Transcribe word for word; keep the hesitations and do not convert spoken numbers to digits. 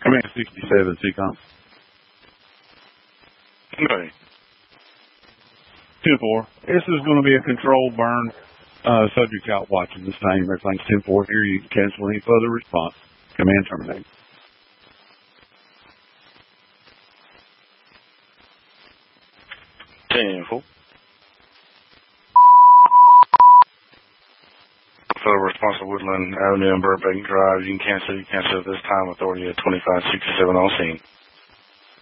Command sixty-seven, C COM. Okay. ten four. This is going to be a controlled burn. Uh, subject out watching the same. Everything's ten four here. You can cancel any further response. Command terminate. ten four. For response to Woodland Avenue and Burbank Drive, you can cancel, you cancel at this time. Authority at twenty-five sixty-seven on scene.